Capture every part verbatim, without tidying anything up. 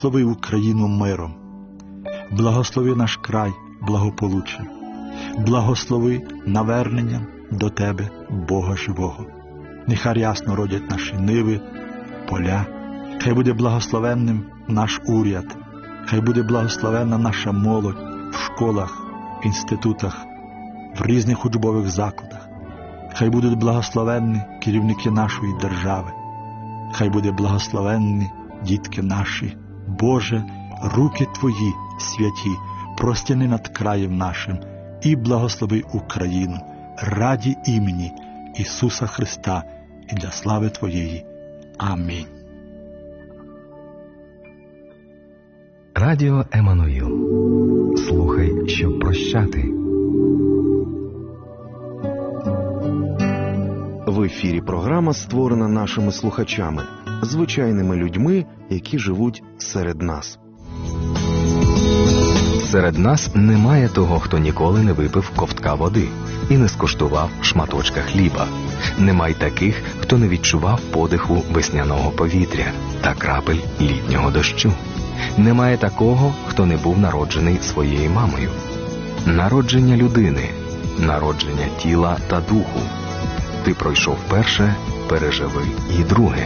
Благослови Україну миром, благослови наш край благополуччям, благослови наверненням до Тебе, Бога живого. Нехай рясно родять наші ниви, поля, хай буде благословенним наш уряд, хай буде благословенна наша молодь в школах, інститутах, в різних учбових закладах. Хай будуть благословенні керівники нашої держави, хай буде благословенні дітки наші. Боже, руки Твої святі простяни над краєм нашим і благослови Україну раді імені Ісуса Христа і для слави Твоєї. Амінь. Радіо Еммануїл. Слухай, щоб прощати. В ефірі програма створена нашими слухачами, звичайними людьми, які живуть серед нас. Серед нас немає того, хто ніколи не випив ковтка води і не скуштував шматочка хліба. Немає таких, хто не відчував подиху весняного повітря та крапель літнього дощу. Немає такого, хто не був народжений своєю мамою. Народження людини, народження тіла та духу. Ти пройшов перше, переживи і друге.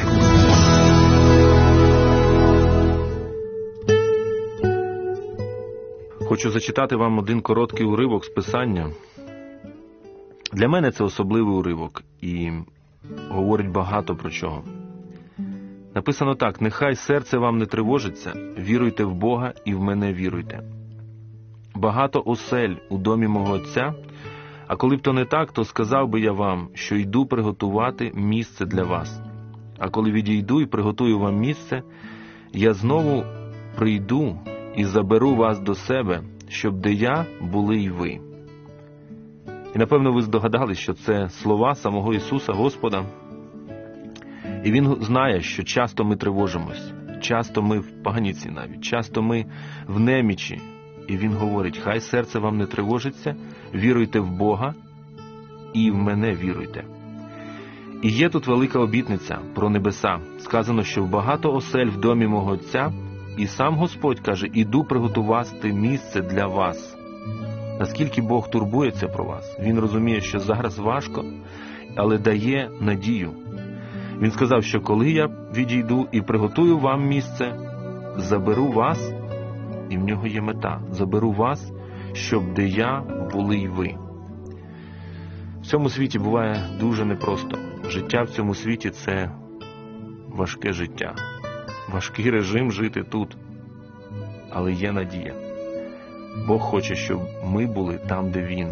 Хочу зачитати вам один короткий уривок з Писання. Для мене це особливий уривок і говорить багато про чого. Написано так: «Нехай серце вам не тривожиться, віруйте в Бога і в мене віруйте. Багато осель у домі мого Отця, а коли б то не так, то сказав би я вам, що йду приготувати місце для вас. А коли відійду і приготую вам місце, я знову прийду і заберу вас до себе, щоб де я були й ви». І напевно ви здогадались, що це слова самого Ісуса Господа. І Він знає, що часто ми тривожимось, часто ми в паніці навіть, часто ми в немічі. І Він говорить: хай серце вам не тривожиться, віруйте в Бога і в мене віруйте. І є тут велика обітниця про небеса. Сказано, що в багато осель в домі мого Отця, і сам Господь каже: іду приготувати місце для вас. Наскільки Бог турбується про вас, Він розуміє, що зараз важко, але дає надію. Він сказав, що коли я відійду і приготую вам місце, заберу вас, і в нього є мета, заберу вас, щоб де я були й ви. В цьому світі буває дуже непросто. Життя в цьому світі – це важке життя, важкий режим жити тут. Але є надія. Бог хоче, щоб ми були там, де Він.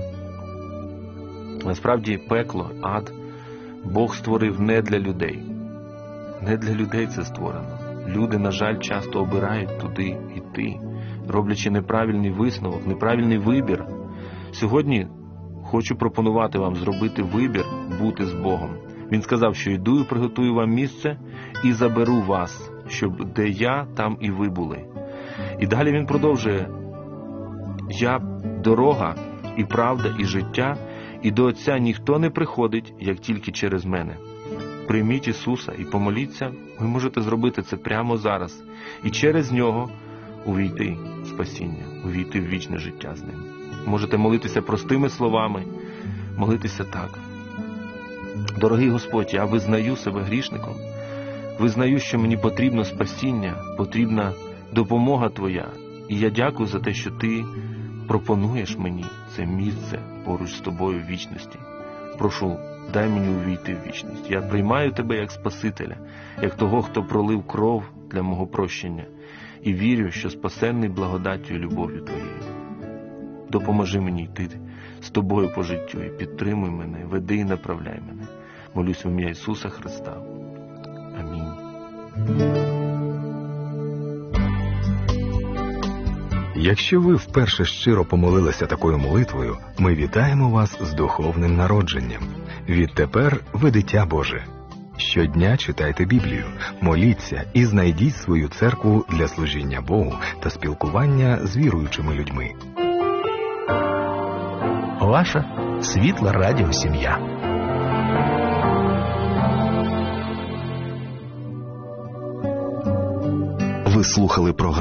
Насправді пекло, ад Бог створив не для людей. Не для людей це створено. Люди, на жаль, часто обирають туди йти, роблячи неправильний висновок, неправильний вибір. Сьогодні хочу пропонувати вам зробити вибір бути з Богом. Він сказав, що йду і приготую вам місце і заберу вас, щоб де я, там і ви були. І далі він продовжує: я дорога, і правда, і життя, і до Отця ніхто не приходить, як тільки через мене. Прийміть Ісуса і помоліться, ви можете зробити це прямо зараз. І через Нього увійти в спасіння, увійти в вічне життя з Ним. Можете молитися простими словами, молитися так: дорогий Господь, я визнаю себе грішником, визнаю, що мені потрібно спасіння, потрібна допомога Твоя. І я дякую за те, що Ти пропонуєш мені це місце поруч з Тобою в вічності. Прошу, дай мені увійти в вічність. Я приймаю Тебе як Спасителя, як того, хто пролив кров для мого прощення. І вірю, що спасенний благодаттю і любов'ю Твоєю. Допоможи мені йти з Тобою по життю і підтримуй мене, веди і направляй мене. Молюсь в ім'я Ісуса Христа. Амінь. Якщо ви вперше щиро помолилися такою молитвою, ми вітаємо вас з духовним народженням. Відтепер ви дитя Боже. Щодня читайте Біблію, моліться і знайдіть свою церкву для служіння Богу та спілкування з віруючими людьми. Ваша світла радіосім'я. Ви слухали програму